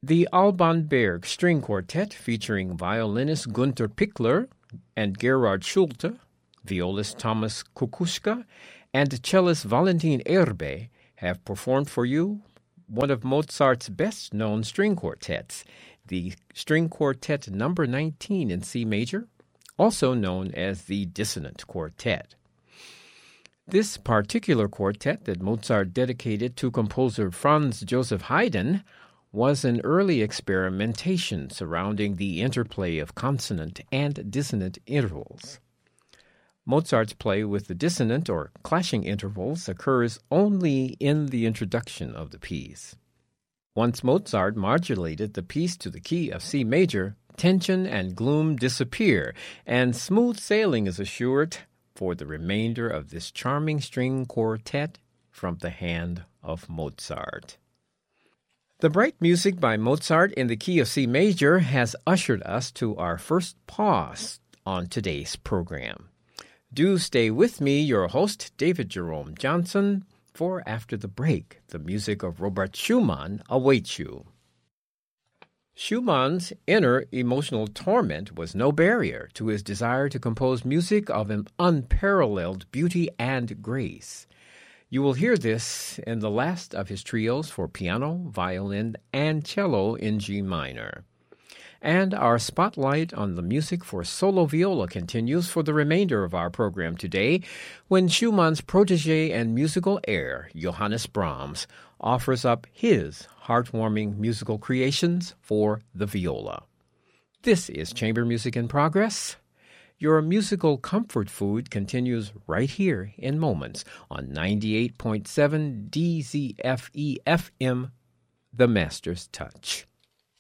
The Alban Berg String Quartet, featuring violinist Günter Pichler and Gerhard Schulte, violist Thomas Kukushka, and cellist Valentin Erbe, have performed for you one of Mozart's best-known string quartets, the String Quartet No. 19 in C major, also known as the Dissonant Quartet. This particular quartet that Mozart dedicated to composer Franz Joseph Haydn was an early experimentation surrounding the interplay of consonant and dissonant intervals. Mozart's play with the dissonant or clashing intervals occurs only in the introduction of the piece. Once Mozart modulated the piece to the key of C major, tension and gloom disappear, and smooth sailing is assured for the remainder of this charming string quartet from the hand of Mozart. The bright music by Mozart in the key of C major has ushered us to our first pause on today's program. Do stay with me, your host, David Jerome Johnson, for after the break, the music of Robert Schumann awaits you. Schumann's inner emotional torment was no barrier to his desire to compose music of an unparalleled beauty and grace. You will hear this in the last of his trios for piano, violin, and cello in G minor. And our spotlight on the music for solo viola continues for the remainder of our program today, when Schumann's protege and musical heir, Johannes Brahms, offers up his heartwarming musical creations for the viola. This is Chamber Music in Progress. Your musical comfort food continues right here in moments on 98.7 DZFE-FM, The Master's Touch.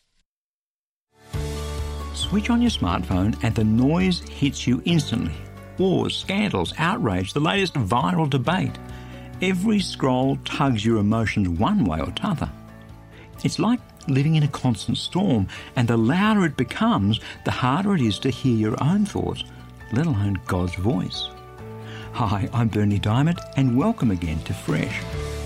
Switch on your smartphone and the noise hits you instantly. Wars, scandals, outrage, the latest viral debate. Every scroll tugs your emotions one way or t'other. It's like living in a constant storm, and the louder it becomes, the harder it is to hear your own thoughts, let alone God's voice. Hi, I'm Bernie Diamond, and welcome again to Fresh.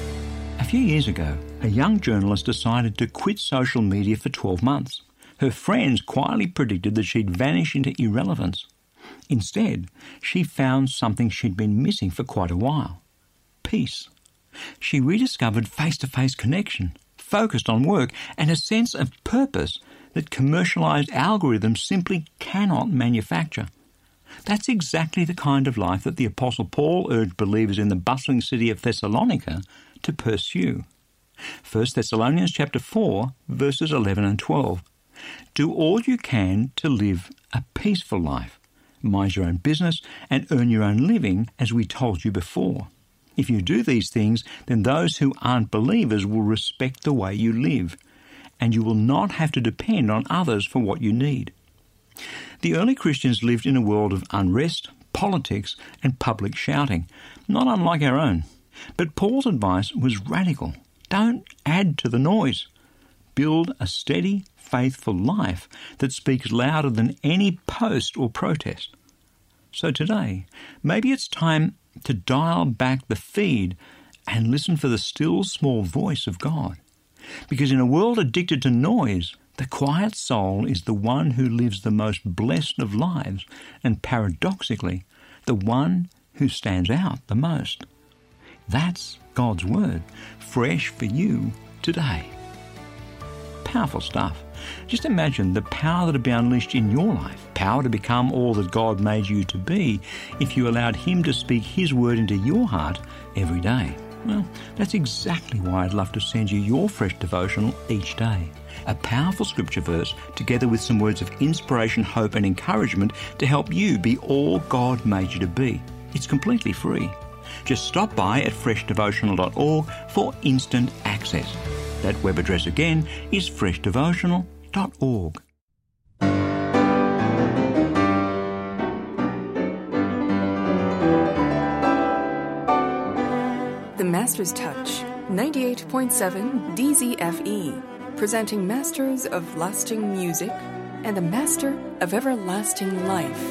A few years ago, a young journalist decided to quit social media for 12 months. Her friends quietly predicted that she'd vanish into irrelevance. Instead, she found something she'd been missing for quite a while: peace. She rediscovered face-to-face connection, focused on work, and a sense of purpose that commercialized algorithms simply cannot manufacture. That's exactly the kind of life that the Apostle Paul urged believers in the bustling city of Thessalonica to pursue. 1 Thessalonians chapter 4, verses 11 and 12. Do all you can to live a peaceful life. Mind your own business and earn your own living, as we told you before. If you do these things, then those who aren't believers will respect the way you live, and you will not have to depend on others for what you need. The early Christians lived in a world of unrest, politics, and public shouting, not unlike our own. But Paul's advice was radical. Don't add to the noise. Build a steady, faithful life that speaks louder than any post or protest. So today, maybe it's time to dial back the feed and listen for the still small voice of God. Because in a world addicted to noise, the quiet soul is the one who lives the most blessed of lives, and paradoxically, the one who stands out the most. That's God's Word, fresh for you today. Powerful stuff. Just imagine the power that would be unleashed in your life, power to become all that God made you to be, if you allowed Him to speak His Word into your heart every day. Well, that's exactly why I'd love to send you your fresh devotional each day. A powerful scripture verse together with some words of inspiration, hope and encouragement to help you be all God made you to be. It's completely free. Just stop by at freshdevotional.org for instant access. That web address again is freshdevotional.org. The Master's Touch, 98.7 DZFE, presenting Masters of Lasting Music and the Master of Everlasting Life.